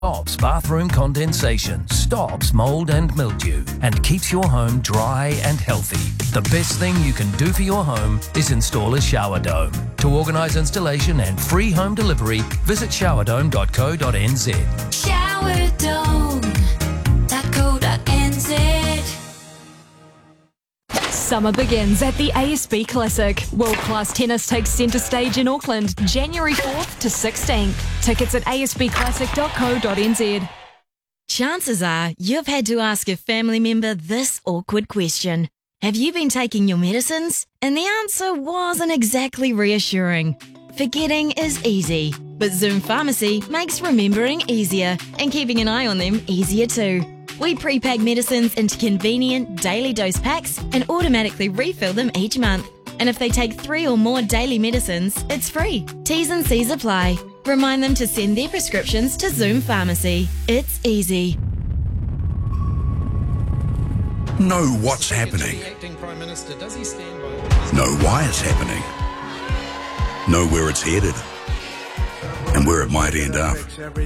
Stops bathroom condensation, stops mold and mildew, and keeps your home dry and healthy. The best thing you can do for your home is install a shower dome. To organise installation and free home delivery, visit showerdome.co.nz. Showerdome.co.nz. Summer begins at the ASB Classic. World-class tennis takes centre stage in Auckland, January 4th to 16th. Tickets at asbclassic.co.nz. Chances are you've had to ask a family member this awkward question. Have you been taking your medicines? And the answer wasn't exactly reassuring. Forgetting is easy, but Zoom Pharmacy makes remembering easier and keeping an eye on them easier too. We pre-pack medicines into convenient daily dose packs and automatically refill them each month. And if they take 3 or more daily medicines, it's free. T's and C's apply. Remind them to send their prescriptions to Zoom Pharmacy. It's easy. Know what's happening. Know why it's happening. Know where it's headed and where it might end up.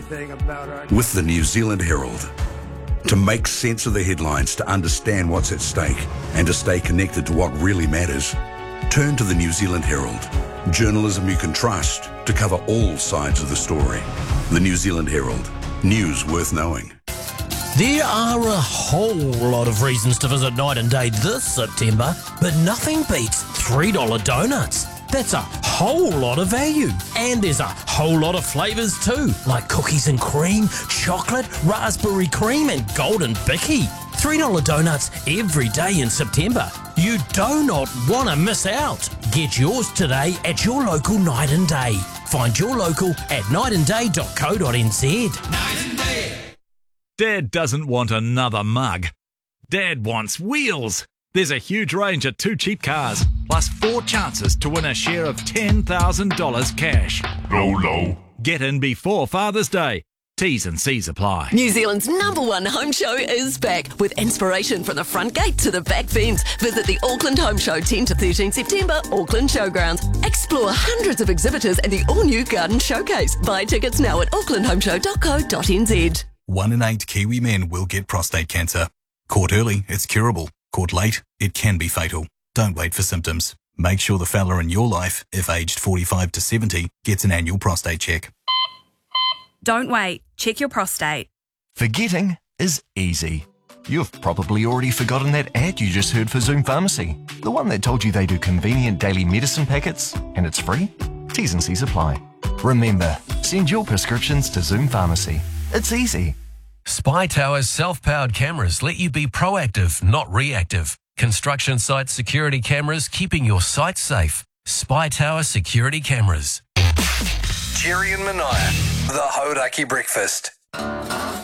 With the New Zealand Herald. To make sense of the headlines, to understand what's at stake, and to stay connected to what really matters, turn to the New Zealand Herald. Journalism you can trust to cover all sides of the story. The New Zealand Herald. News worth knowing. There are a whole lot of reasons to visit Night and Day this September, but nothing beats $3 donuts. That's a whole lot of value. And there's a whole lot of flavours too, like cookies and cream, chocolate, raspberry cream and golden bicky. $3 donuts every day in September. You do not want to miss out. Get yours today at your local Night and Day. Find your local at nightandday.co.nz. Night and Day. Dad doesn't want another mug. Dad wants wheels. There's a huge range of 2 cheap cars, plus 4 chances to win a share of $10,000 cash. Low. Get in before Father's Day. T's and C's apply. New Zealand's #1 home show is back with inspiration from the front gate to the back fence. Visit the Auckland Home Show 10 to 13 September, Auckland Showgrounds. Explore hundreds of exhibitors and the all-new Garden Showcase. Buy tickets now at aucklandhomeshow.co.nz. 1 in 8 Kiwi men will get prostate cancer. Caught early, it's curable. Caught late, it can be fatal. Don't wait for symptoms. Make sure the fella in your life, if aged 45 to 70, gets an annual prostate check. Don't wait. Check your prostate. Forgetting is easy. You've probably already forgotten that ad you just heard for Zoom Pharmacy. The one that told you they do convenient daily medicine packets and it's free? T's and C's apply. Remember, send your prescriptions to Zoom Pharmacy. It's easy. Spy Tower's self-powered cameras let you be proactive, not reactive. Construction site security cameras keeping your site safe. Spy Tower security cameras. Jerry and Mania, the Hodaki Breakfast.